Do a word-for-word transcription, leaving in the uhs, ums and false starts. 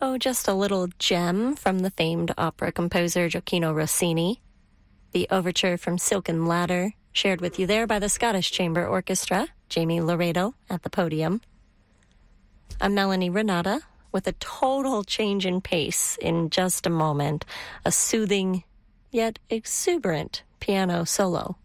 Oh, just a little gem from the famed opera composer Gioacchino Rossini. The overture from Silken Ladder, shared with you there by the Scottish Chamber Orchestra, Jamie Laredo at the podium. A Melanie Renata with a total change in pace in just a moment. A soothing, yet exuberant piano solo